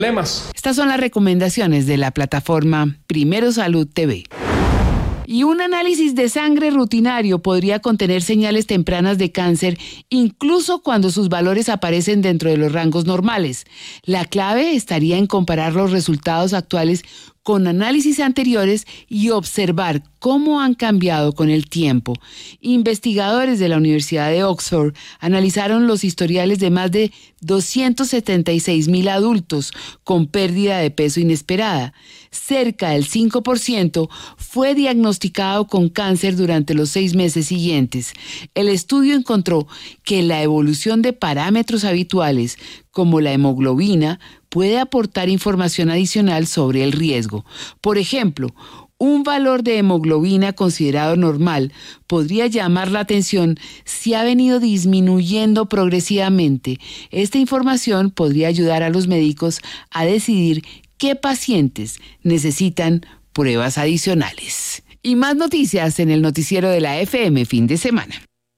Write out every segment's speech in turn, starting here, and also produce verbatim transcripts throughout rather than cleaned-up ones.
Estas son las recomendaciones de la plataforma Primero Salud T V. Y un análisis de sangre rutinario podría contener señales tempranas de cáncer, incluso cuando sus valores aparecen dentro de los rangos normales. La clave estaría en comparar los resultados actuales con análisis anteriores y observar cómo han cambiado con el tiempo. Investigadores de la Universidad de Oxford analizaron los historiales de más de doscientos setenta y seis mil adultos con pérdida de peso inesperada. Cerca del cinco por ciento fue diagnosticado con cáncer durante los seis meses siguientes. El estudio encontró que la evolución de parámetros habituales, como la hemoglobina, puede aportar información adicional sobre el riesgo. Por ejemplo, un valor de hemoglobina considerado normal podría llamar la atención si ha venido disminuyendo progresivamente. Esta información podría ayudar a los médicos a decidir qué pacientes necesitan pruebas adicionales. Y más noticias en el noticiero de la F M fin de semana.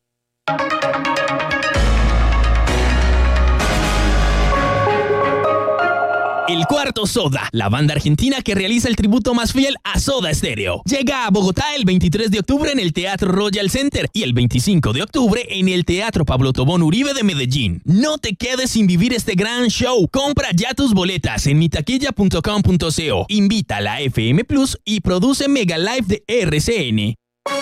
El Cuarto Soda, la banda argentina que realiza el tributo más fiel a Soda Stereo. Llega a Bogotá el veintitrés de octubre en el Teatro Royal Center y el veinticinco de octubre en el Teatro Pablo Tobón Uribe de Medellín. No te quedes sin vivir este gran show. Compra ya tus boletas en mitaquilla punto com punto co. Invita a la F M Plus y produce Mega Live de R C N.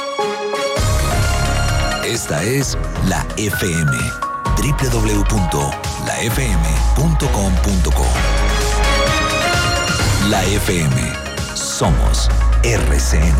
Esta es la F M. doble u doble u doble u punto la f m punto com punto co. La F M. Somos R C N.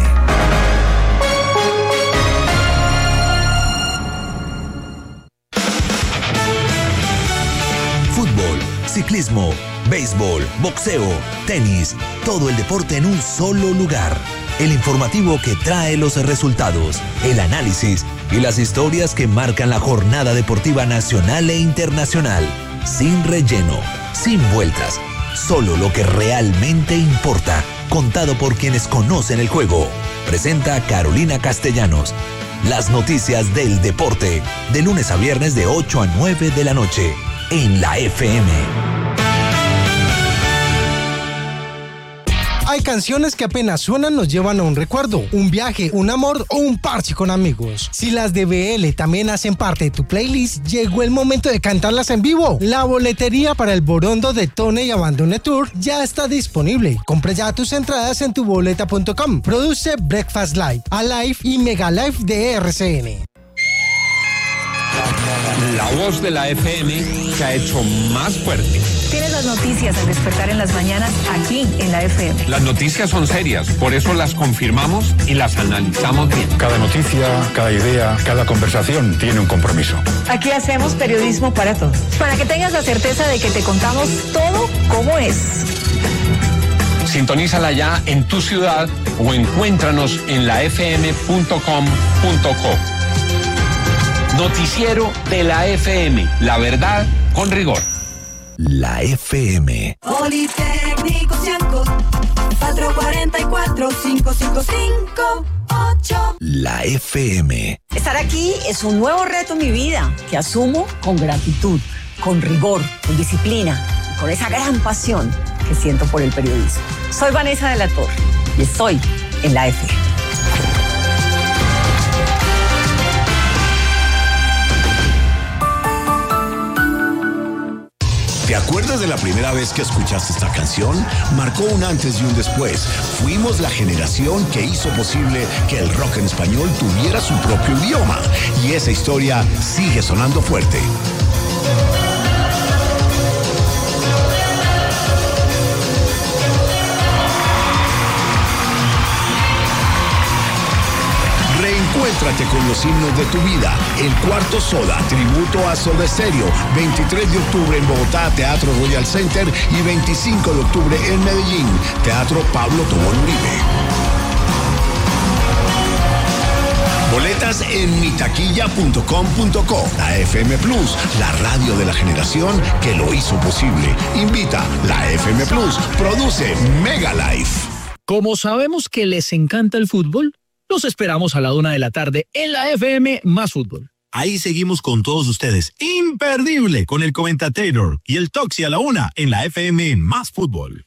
Fútbol, ciclismo, béisbol, boxeo, tenis, todo el deporte en un solo lugar. El informativo que trae los resultados, el análisis y las historias que marcan la jornada deportiva nacional e internacional. Sin relleno, sin vueltas. Solo lo que realmente importa, contado por quienes conocen el juego. Presenta Carolina Castellanos. Las noticias del deporte, de lunes a viernes de ocho a nueve de la noche, en la F M. Hay canciones que apenas suenan nos llevan a un recuerdo, un viaje, un amor o un parche con amigos. Si las de B L también hacen parte de tu playlist, llegó el momento de cantarlas en vivo. La boletería para el Borondo de Tone y Abandone Tour ya está disponible. Compra ya tus entradas en tu boleta punto com. Produce Breakfast Live, Alive y Mega Live de R C N. La voz de la F M se ha hecho más fuerte. Tienes las noticias al despertar en las mañanas aquí en la F M. Las noticias son serias, por eso las confirmamos y las analizamos bien. Cada noticia, cada idea, cada conversación tiene un compromiso. Aquí hacemos periodismo para todos. Para que tengas la certeza de que te contamos todo como es. Sintonízala ya en tu ciudad o encuéntranos en la f m punto com punto co. Noticiero de la F M. La verdad con rigor. La F M. Politécnico Cianco, cuatro cuatro cuatro, cinco cinco cinco ocho. La F M. Estar aquí es un nuevo reto en mi vida que asumo con gratitud, con rigor, con disciplina y con esa gran pasión que siento por el periodismo. Soy Vanessa de la Torre y estoy en la F M. ¿Te acuerdas de la primera vez que escuchaste esta canción? Marcó un antes y un después. Fuimos la generación que hizo posible que el rock en español tuviera su propio idioma. Y esa historia sigue sonando fuerte. Reencuéntrate con los himnos de tu vida. El Cuarto Soda, tributo a Soda Stereo. veintitrés de octubre en Bogotá, Teatro Royal Center. Y veinticinco de octubre en Medellín, Teatro Pablo Tobón Uribe. Boletas en mitaquilla punto com punto co. La F M Plus, la radio de la generación que lo hizo posible. Invita la F M Plus. Produce Mega Life. Como sabemos que les encanta el fútbol, los esperamos a la una de la tarde en la F M Más Fútbol. Ahí seguimos con todos ustedes. Imperdible con el Comentator y el Toxi a la una en la F M Más Fútbol.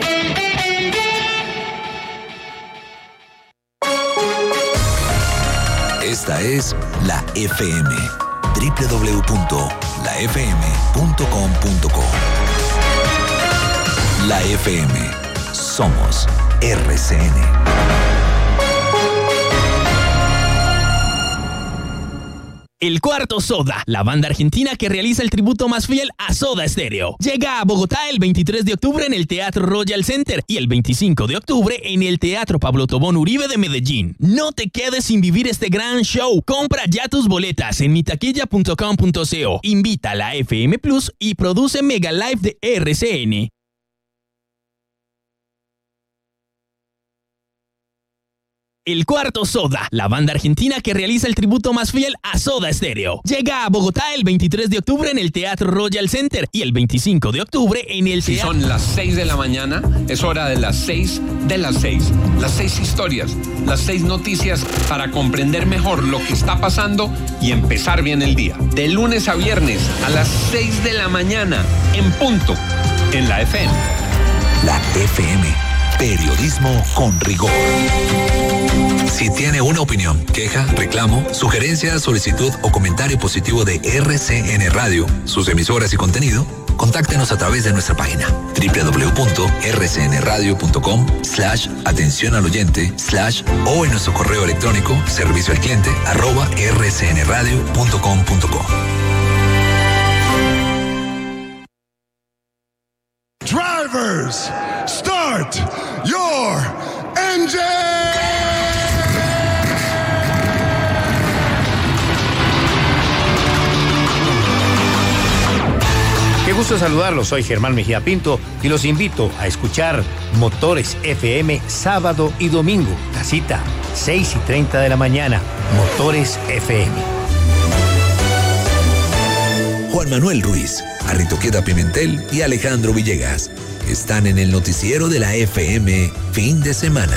Esta es la F M. doble u doble u doble u punto la f m punto com punto co. La F M. Somos R C N. El Cuarto Soda, la banda argentina que realiza el tributo más fiel a Soda Stereo. Llega a Bogotá el veintitrés de octubre en el Teatro Royal Center y el veinticinco de octubre en el Teatro Pablo Tobón Uribe de Medellín. No te quedes sin vivir este gran show. Compra ya tus boletas en mitaquilla punto com punto co. Invita a la F M Plus y produce Mega Live de R C N. El Cuarto Soda, la banda argentina que realiza el tributo más fiel a Soda Stereo. Llega a Bogotá el veintitrés de octubre en el Teatro Royal Center y el veinticinco de octubre en el Si Teatro... son las seis de la mañana, es hora de las seis de las seis. Las seis historias, las seis noticias para comprender mejor lo que está pasando y empezar bien el día. De lunes a viernes a las seis de la mañana, en punto, en la F M. La F M. Periodismo con rigor. Si tiene una opinión, queja, reclamo, sugerencia, solicitud o comentario positivo de R C N Radio, sus emisoras y contenido, contáctenos a través de nuestra página doble u doble u doble u punto r c n radio punto com slash atención al oyente slash o en nuestro correo electrónico servicio al cliente arroba r c n radio punto com punto co. Drivers, start your engine! Qué gusto saludarlos, soy Germán Mejía Pinto y los invito a escuchar Motores F M sábado y domingo. La cita, seis y treinta de la mañana, Motores F M. Juan Manuel Ruiz, Arritoqueta Pimentel y Alejandro Villegas están en el noticiero de la F M fin de semana.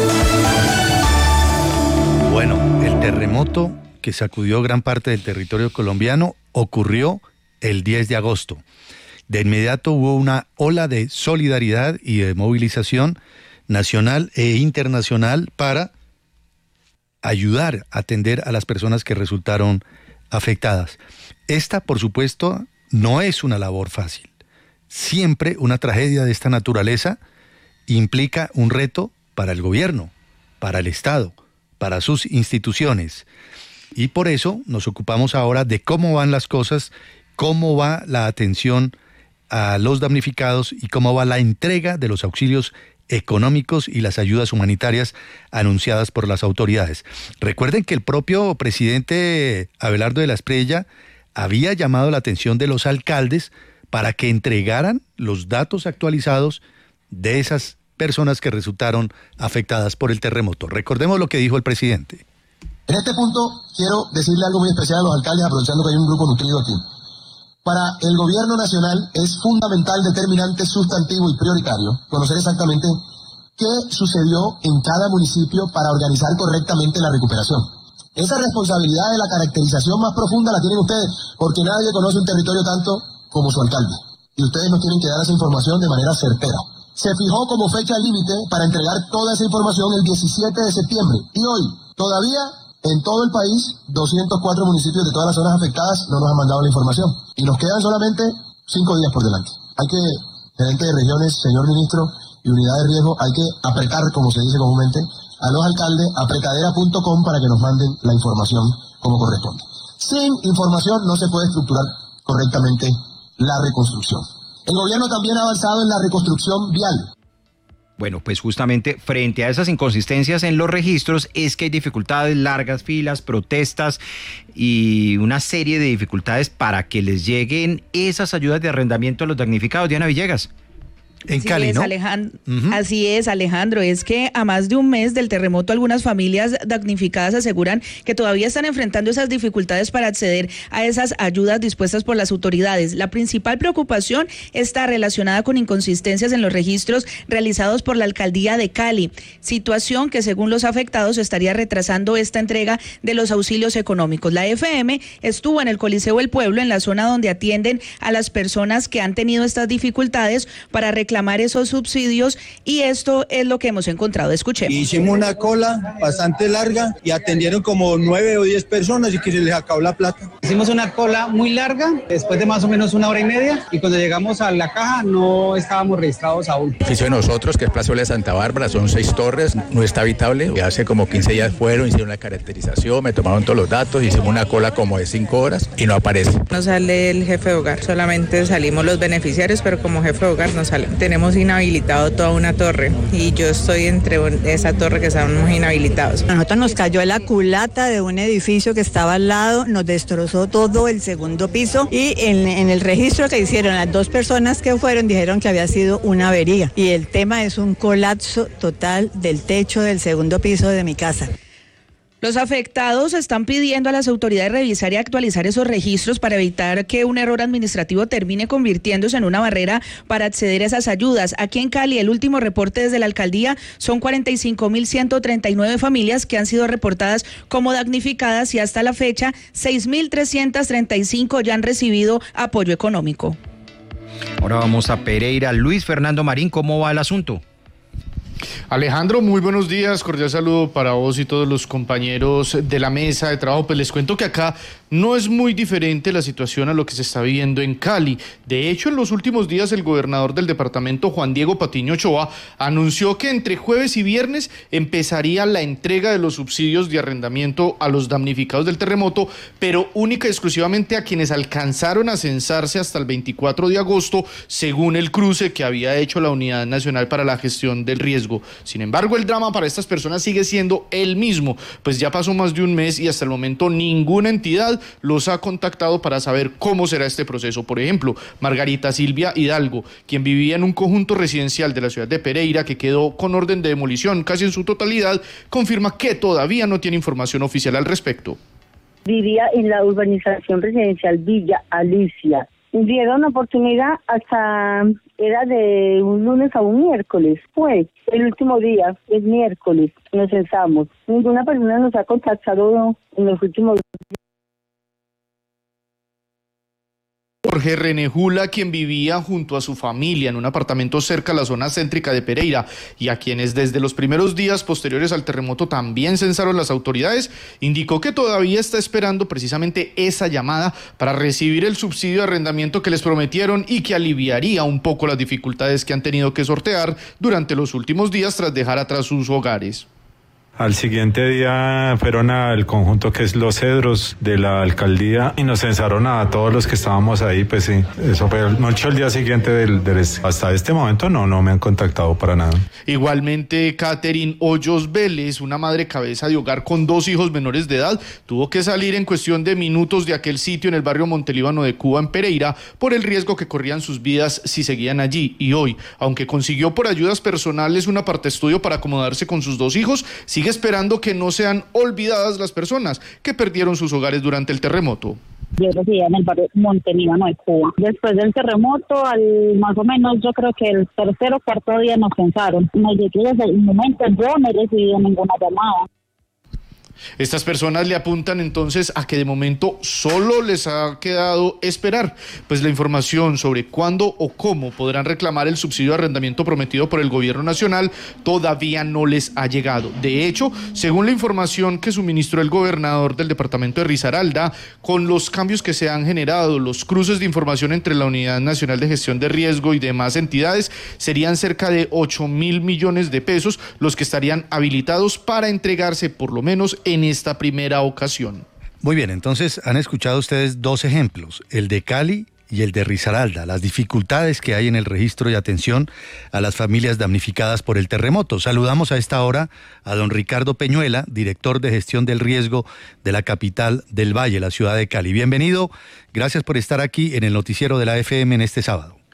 Bueno, el terremoto que sacudió gran parte del territorio colombiano ocurrió el diez de agosto. De inmediato hubo una ola de solidaridad y de movilización nacional e internacional para ayudar a atender a las personas que resultaron afectadas. Esta, por supuesto, no es una labor fácil. Siempre una tragedia de esta naturaleza implica un reto para el gobierno, para el Estado, para sus instituciones. Y por eso nos ocupamos ahora de cómo van las cosas, cómo va la atención a los damnificados y cómo va la entrega de los auxilios económicos y las ayudas humanitarias anunciadas por las autoridades. Recuerden que el propio presidente Abelardo de la Espriella había llamado la atención de los alcaldes para que entregaran los datos actualizados de esas personas que resultaron afectadas por el terremoto. Recordemos lo que dijo el presidente. En este punto quiero decirle algo muy especial a los alcaldes, aprovechando que hay un grupo nutrido aquí. Para el gobierno nacional es fundamental, determinante, sustantivo y prioritario conocer exactamente qué sucedió en cada municipio para organizar correctamente la recuperación. Esa responsabilidad de la caracterización más profunda la tienen ustedes, porque nadie conoce un territorio tanto como su alcalde. Y ustedes nos tienen que dar esa información de manera certera. Se fijó como fecha límite para entregar toda esa información el diecisiete de septiembre. Y hoy, todavía en todo el país, doscientos cuatro municipios de todas las zonas afectadas no nos han mandado la información. Y nos quedan solamente cinco días por delante. Hay que, gerente de regiones, señor ministro, y unidad de riesgo, hay que apretar, como se dice comúnmente, a los alcaldes, apretadera punto com para que nos manden la información como corresponde. Sin información no se puede estructurar correctamente la reconstrucción. El gobierno también ha avanzado en la reconstrucción vial. Bueno, pues justamente frente a esas inconsistencias en los registros es que hay dificultades, largas filas, protestas y una serie de dificultades para que les lleguen esas ayudas de arrendamiento a los damnificados. Diana Villegas. En Así Cali, es, ¿no? Alejandro, Uh-huh. Así es, Alejandro. Es que a más de un mes del terremoto, algunas familias damnificadas aseguran que todavía están enfrentando esas dificultades para acceder a esas ayudas dispuestas por las autoridades. La principal preocupación está relacionada con inconsistencias en los registros realizados por la alcaldía de Cali, situación que según los afectados estaría retrasando esta entrega de los auxilios económicos. La F M estuvo en el Coliseo del Pueblo, en la zona donde atienden a las personas que han tenido estas dificultades para reclamar esos subsidios, y esto es lo que hemos encontrado. Escuchemos. Hicimos una cola bastante larga y atendieron como nueve o diez personas y que se les acabó la plata. Hicimos una cola muy larga, después de más o menos una hora y media, y cuando llegamos a la caja no estábamos registrados aún. El oficio de nosotros, que es Plazuela de Santa Bárbara, son seis torres, no está habitable. Hace como quince días fueron, hicieron la caracterización, me tomaron todos los datos, hicimos una cola como de cinco horas y no aparece. No sale el jefe de hogar, solamente salimos los beneficiarios, pero como jefe de hogar no sale. Tenemos inhabilitado toda una torre y yo estoy entre esa torre que estamos inhabilitados. A nosotros nos cayó la culata de un edificio que estaba al lado, nos destrozó todo el segundo piso y en, en el registro que hicieron las dos personas que fueron dijeron que había sido una avería y el tema es un colapso total del techo del segundo piso de mi casa. Los afectados están pidiendo a las autoridades revisar y actualizar esos registros para evitar que un error administrativo termine convirtiéndose en una barrera para acceder a esas ayudas. Aquí en Cali, el último reporte desde la alcaldía son cuarenta y cinco mil ciento treinta y nueve familias que han sido reportadas como damnificadas y hasta la fecha seis mil trescientos treinta y cinco ya han recibido apoyo económico. Ahora vamos a Pereira. Luis Fernando Marín, ¿cómo va el asunto? Alejandro, muy buenos días, cordial saludo para vos y todos los compañeros de la mesa de trabajo. Pues les cuento que acá no es muy diferente la situación a lo que se está viviendo en Cali. De hecho, en los últimos días el gobernador del departamento, Juan Diego Patiño Ochoa, anunció que entre jueves y viernes empezaría la entrega de los subsidios de arrendamiento a los damnificados del terremoto, pero única y exclusivamente a quienes alcanzaron a censarse hasta el veinticuatro de agosto, según el cruce que había hecho la Unidad Nacional para la Gestión del Riesgo. Sin embargo, el drama para estas personas sigue siendo el mismo, pues ya pasó más de un mes y hasta el momento ninguna entidad los ha contactado para saber cómo será este proceso. Por ejemplo, Margarita Silvia Hidalgo, quien vivía en un conjunto residencial de la ciudad de Pereira que quedó con orden de demolición casi en su totalidad, confirma que todavía no tiene información oficial al respecto. Vivía en la urbanización residencial Villa Alicia. Dieron oportunidad hasta, era de un lunes a un miércoles, fue el último día, es miércoles, nos censamos. Ninguna persona nos ha contactado en los últimos días. Jorge René Jula, quien vivía junto a su familia en un apartamento cerca a la zona céntrica de Pereira y a quienes desde los primeros días posteriores al terremoto también censaron las autoridades, indicó que todavía está esperando precisamente esa llamada para recibir el subsidio de arrendamiento que les prometieron y que aliviaría un poco las dificultades que han tenido que sortear durante los últimos días tras dejar atrás sus hogares. Al siguiente día fueron al conjunto que es Los Cedros de la alcaldía y nos censaron a todos los que estábamos ahí, pues sí, eso fue mucho el día siguiente del, del hasta este momento no, no me han contactado para nada. Igualmente, Catherine Hoyos Vélez, una madre cabeza de hogar con dos hijos menores de edad, tuvo que salir en cuestión de minutos de aquel sitio en el barrio Montelíbano de Cuba en Pereira por el riesgo que corrían sus vidas si seguían allí, y hoy, aunque consiguió por ayudas personales una parte estudio para acomodarse con sus dos hijos, sigue esperando que no sean olvidadas las personas que perdieron sus hogares durante el terremoto. Yo residía en el barrio Montelíbano de Cuba. Después del terremoto, al más o menos yo creo que el tercer o cuarto día nos censaron. No llegué desde el momento, yo no he recibido ninguna llamada. Estas personas le apuntan entonces a que de momento solo les ha quedado esperar, pues la información sobre cuándo o cómo podrán reclamar el subsidio de arrendamiento prometido por el gobierno nacional todavía no les ha llegado. De hecho, según la información que suministró el gobernador del departamento de Risaralda, con los cambios que se han generado, los cruces de información entre la Unidad Nacional de Gestión de Riesgo y demás entidades, serían cerca de ocho mil millones de pesos los que estarían habilitados para entregarse por lo menos en esta primera ocasión. Muy bien, entonces han escuchado ustedes dos ejemplos, el de Cali y el de Risaralda, las dificultades que hay en el registro y atención a las familias damnificadas por el terremoto. Saludamos a esta hora a don Ricardo Peñuela, director de gestión del riesgo de la capital del Valle, la ciudad de Cali. Bienvenido, gracias por estar aquí en el noticiero de la F M en este sábado.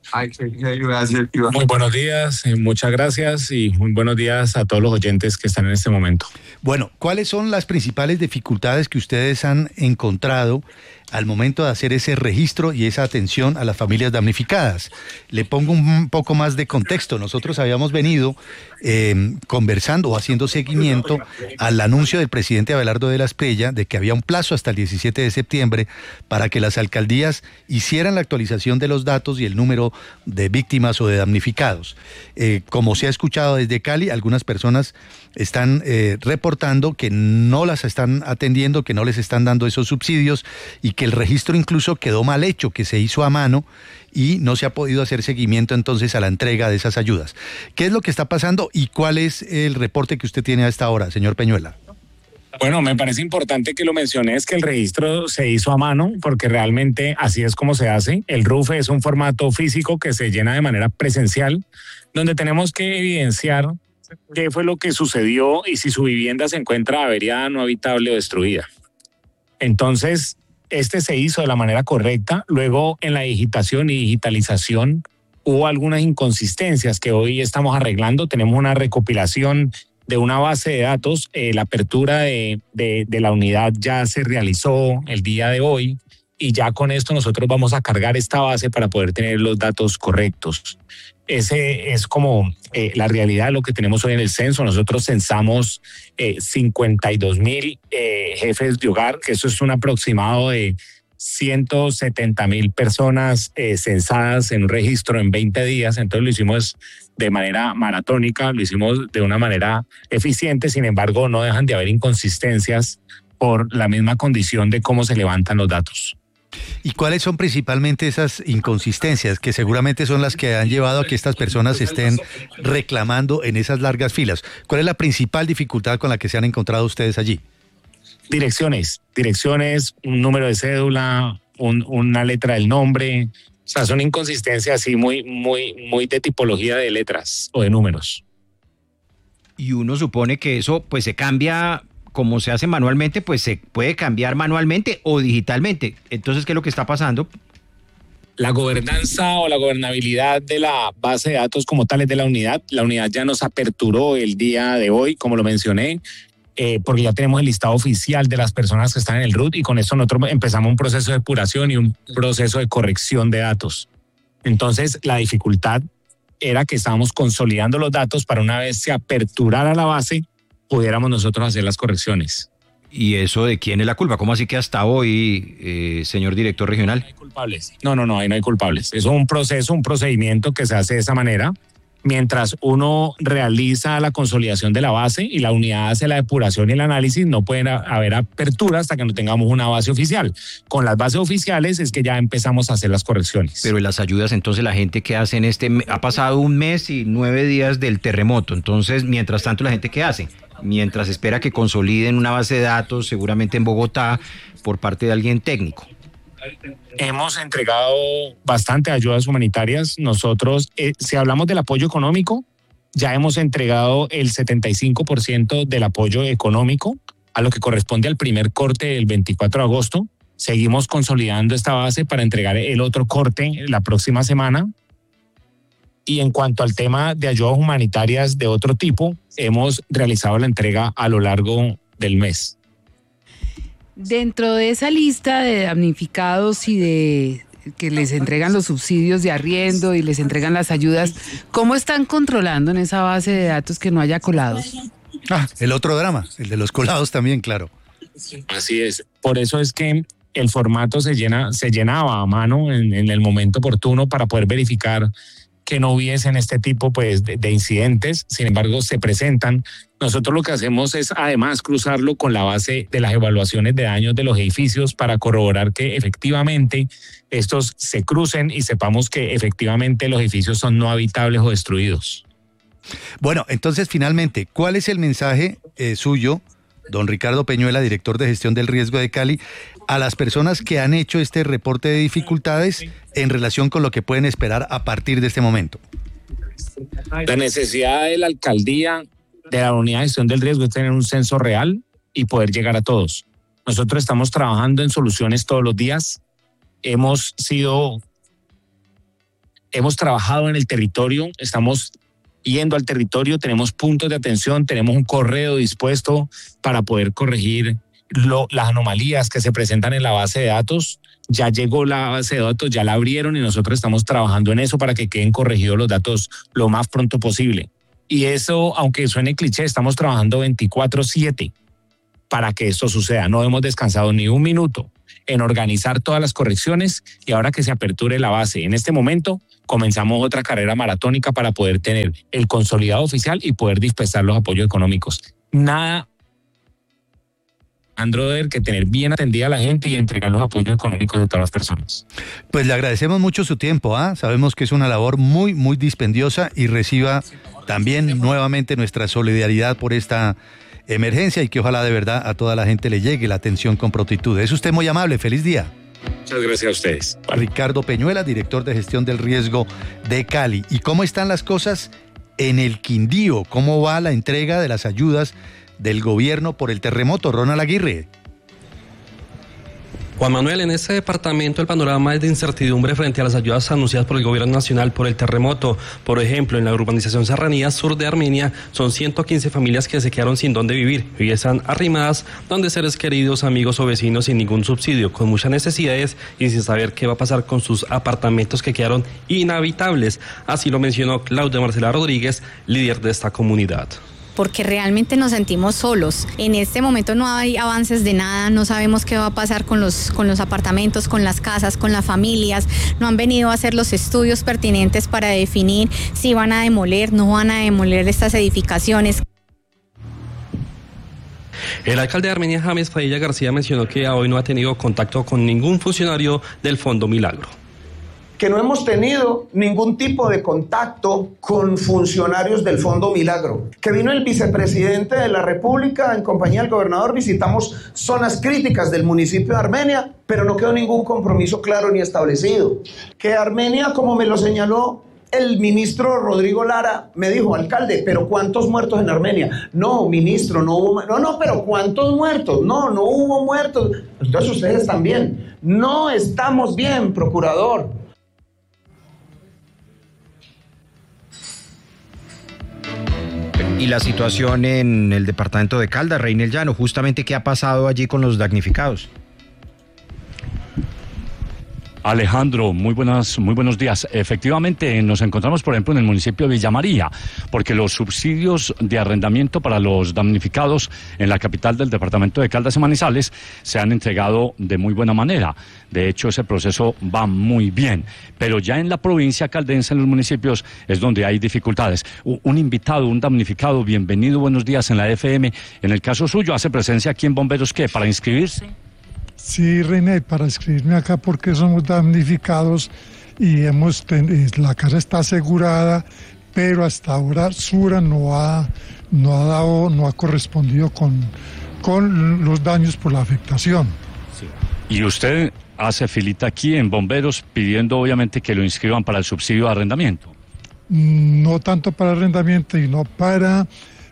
Muy buenos días, eh, muchas gracias y muy buenos días a todos los oyentes que están en este momento. Bueno, ¿cuáles son las principales dificultades que ustedes han encontrado al momento de hacer ese registro y esa atención a las familias damnificadas? Le pongo un poco más de contexto. Nosotros habíamos venido eh, conversando o haciendo seguimiento al anuncio del presidente Abelardo de la Espriella de que había un plazo hasta el diecisiete de septiembre para que las alcaldías hicieran la actualización de los datos y el número de víctimas o de damnificados. Eh, como se ha escuchado desde Cali, algunas personas están eh, reportando que no las están atendiendo, que no les están dando esos subsidios y que el registro incluso quedó mal hecho, que se hizo a mano y no se ha podido hacer seguimiento entonces a la entrega de esas ayudas. ¿Qué es lo que está pasando y cuál es el reporte que usted tiene a esta hora, señor Peñuela? Bueno, me parece importante que lo menciones, que el registro se hizo a mano, porque realmente así es como se hace. El R U F es un formato físico que se llena de manera presencial, donde tenemos que evidenciar qué fue lo que sucedió y si su vivienda se encuentra averiada, no habitable o destruida. Entonces, este se hizo de la manera correcta. Luego, en la digitación y digitalización, hubo algunas inconsistencias que hoy estamos arreglando. Tenemos una recopilación de una base de datos. Eh, la apertura de, de, de la unidad ya se realizó el día de hoy y ya con esto nosotros vamos a cargar esta base para poder tener los datos correctos. Ese es como eh, la realidad de lo que tenemos hoy en el censo. Nosotros censamos eh, cincuenta y dos mil eh, jefes de hogar, que eso es un aproximado de ciento setenta mil personas eh, censadas en un registro en veinte días. Entonces lo hicimos de manera maratónica, lo hicimos de una manera eficiente. Sin embargo, no dejan de haber inconsistencias por la misma condición de cómo se levantan los datos. ¿Y cuáles son principalmente esas inconsistencias que seguramente son las que han llevado a que estas personas estén reclamando en esas largas filas? ¿Cuál es la principal dificultad con la que se han encontrado ustedes allí? Direcciones, direcciones, un número de cédula, un, una letra del nombre. O sea, son inconsistencias así muy, muy, muy de tipología de letras o de números. Y uno supone que eso pues se cambia. Como se hace manualmente, pues se puede cambiar manualmente o digitalmente. Entonces, ¿qué es lo que está pasando? La gobernanza o la gobernabilidad de la base de datos como tal es de la unidad. La unidad ya nos aperturó el día de hoy, como lo mencioné, eh, porque ya tenemos el listado oficial de las personas que están en el R U T y con eso nosotros empezamos un proceso de depuración y un proceso de corrección de datos. Entonces, la dificultad era que estábamos consolidando los datos para una vez se aperturara la base, pudiéramos nosotros hacer las correcciones. ¿Y eso de quién es la culpa? ¿Cómo así que hasta hoy, eh, señor director regional? No hay culpables. No, no, no, ahí no hay culpables. Eso es un proceso, un procedimiento que se hace de esa manera. Mientras uno realiza la consolidación de la base y la unidad hace la depuración y el análisis, no pueden haber apertura hasta que no tengamos una base oficial. Con las bases oficiales es que ya empezamos a hacer las correcciones. Pero en las ayudas, entonces la gente que hace en este... Ha pasado un mes y nueve días del terremoto. Entonces, mientras tanto, ¿la gente qué hace? Mientras espera que consoliden una base de datos, seguramente en Bogotá, por parte de alguien técnico. Hemos entregado bastante ayudas humanitarias. Nosotros, eh, si hablamos del apoyo económico, ya hemos entregado el setenta y cinco por ciento del apoyo económico a lo que corresponde al primer corte del veinticuatro de agosto. Seguimos consolidando esta base para entregar el otro corte la próxima semana. Y en cuanto al tema de ayudas humanitarias de otro tipo, hemos realizado la entrega a lo largo del mes. Dentro de esa lista de damnificados y de que les entregan los subsidios de arriendo y les entregan las ayudas, ¿cómo están controlando en esa base de datos que no haya colados? Ah, el otro drama, el de los colados también, claro. Así es. Por eso es que el formato se llena, se llenaba a mano en, en el momento oportuno para poder verificar que no hubiesen este tipo pues, de, de incidentes. Sin embargo, se presentan. Nosotros lo que hacemos es además cruzarlo con la base de las evaluaciones de daños de los edificios para corroborar que efectivamente estos se crucen y sepamos que efectivamente los edificios son no habitables o destruidos. Bueno, entonces finalmente, ¿cuál es el mensaje eh, suyo, don Ricardo Peñuela, director de gestión del riesgo de Cali, a las personas que han hecho este reporte de dificultades en relación con lo que pueden esperar a partir de este momento? La necesidad de la alcaldía, de la unidad de gestión del riesgo, es tener un censo real y poder llegar a todos. Nosotros estamos trabajando en soluciones todos los días. Hemos sido hemos trabajado en el territorio, estamos yendo al territorio, tenemos puntos de atención, tenemos un correo dispuesto para poder corregir lo, las anomalías que se presentan en la base de datos. Ya llegó la base de datos, ya la abrieron y nosotros estamos trabajando en eso para que queden corregidos los datos lo más pronto posible. Y eso, aunque suene cliché, estamos trabajando veinticuatro siete para que esto suceda. No hemos descansado ni un minuto en organizar todas las correcciones y ahora que se aperture la base, en este momento comenzamos otra carrera maratónica para poder tener el consolidado oficial y poder dispensar los apoyos económicos. Nada, Androder, que tener bien atendida a la gente y entregar los apoyos económicos de todas las personas. Pues le agradecemos mucho su tiempo, ¿ah? Sabemos que es una labor muy, muy dispendiosa y reciba también nuevamente nuestra solidaridad por esta emergencia y que ojalá de verdad a toda la gente le llegue la atención con prontitud. Es usted muy amable, feliz día. Muchas gracias a ustedes. Vale. Ricardo Peñuela, director de gestión del riesgo de Cali. ¿Y cómo están las cosas en el Quindío? ¿Cómo va la entrega de las ayudas del gobierno por el terremoto? Ronald Aguirre. Juan Manuel, en este departamento el panorama es de incertidumbre frente a las ayudas anunciadas por el gobierno nacional por el terremoto. Por ejemplo, en la urbanización Serranía Sur de Armenia son ciento quince familias que se quedaron sin dónde vivir y están arrimadas donde seres queridos, amigos o vecinos sin ningún subsidio, con muchas necesidades y sin saber qué va a pasar con sus apartamentos que quedaron inhabitables. Así lo mencionó Claudia Marcela Rodríguez, líder de esta comunidad. Porque realmente nos sentimos solos. En este momento no hay avances de nada, no sabemos qué va a pasar con los, con los apartamentos, con las casas, con las familias. No han venido a hacer los estudios pertinentes para definir si van a demoler, no van a demoler estas edificaciones. El alcalde de Armenia, James Padilla García, mencionó que hoy no ha tenido contacto con ningún funcionario del Fondo Milagro. Que no hemos tenido ningún tipo de contacto con funcionarios del Fondo Milagro. Que vino el vicepresidente de la República en compañía del gobernador, visitamos zonas críticas del municipio de Armenia, pero no quedó ningún compromiso claro ni establecido. Que Armenia, como me lo señaló el ministro Rodrigo Lara, me dijo, alcalde, pero ¿cuántos muertos en Armenia? No, ministro, no hubo... No, no, pero ¿cuántos muertos? No, no hubo muertos. Entonces ustedes también. No estamos bien, procurador. Y la situación en el departamento de Caldas, Reinel Llano, justamente ¿qué ha pasado allí con los damnificados? Alejandro, muy buenas, muy buenos días. Efectivamente, nos encontramos, por ejemplo, en el municipio de Villa María, porque los subsidios de arrendamiento para los damnificados en la capital del departamento de Caldas y Manizales se han entregado de muy buena manera. De hecho, ese proceso va muy bien. Pero ya en la provincia caldense, en los municipios, es donde hay dificultades. Un invitado, un damnificado, bienvenido, buenos días en la F M. En el caso suyo, ¿hace presencia aquí en Bomberos qué? ¿Para inscribirse? Sí, René, para inscribirme acá porque somos damnificados y hemos ten, la casa está asegurada, pero hasta ahora Sura no ha, no ha dado, no ha correspondido con, con los daños por la afectación. Sí. Y usted hace filita aquí en Bomberos pidiendo obviamente que lo inscriban para el subsidio de arrendamiento. No tanto para arrendamiento, sino para,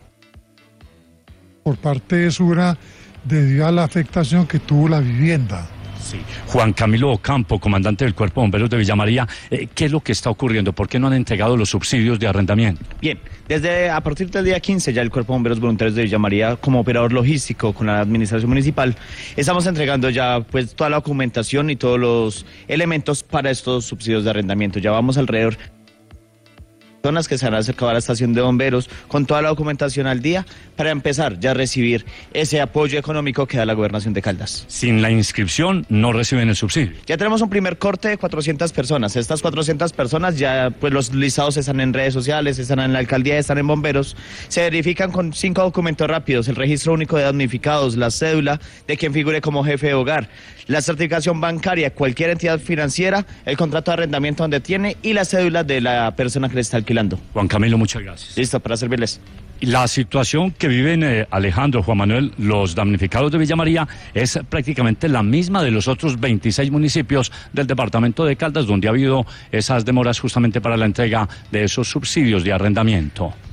por parte de Sura, debido a la afectación que tuvo la vivienda. Sí. Juan Camilo Ocampo, comandante del Cuerpo de Bomberos de Villa María, eh, ¿qué es lo que está ocurriendo? ¿Por qué no han entregado los subsidios de arrendamiento? Bien, desde a partir del día quince ya el Cuerpo de Bomberos Voluntarios de Villa María, como operador logístico con la administración municipal, estamos entregando ya pues toda la documentación y todos los elementos para estos subsidios de arrendamiento. Ya vamos alrededor personas que se han acercado a la estación de bomberos con toda la documentación al día para empezar ya a recibir ese apoyo económico que da la Gobernación de Caldas. Sin la inscripción no reciben el subsidio. Ya tenemos un primer corte de cuatrocientas personas. Estas cuatrocientas personas ya, pues los listados están en redes sociales, están en la alcaldía, están en bomberos. Se verifican con cinco documentos rápidos: el registro único de damnificados, la cédula de quien figure como jefe de hogar, la certificación bancaria, cualquier entidad financiera, el contrato de arrendamiento donde tiene y la cédula de la persona que le está alquilando. Juan Camilo, muchas gracias. Listo, para servirles. La situación que viven eh, Alejandro, Juan Manuel, los damnificados de Villa María es prácticamente la misma de los otros veintiséis municipios del departamento de Caldas, donde ha habido esas demoras justamente para la entrega de esos subsidios de arrendamiento.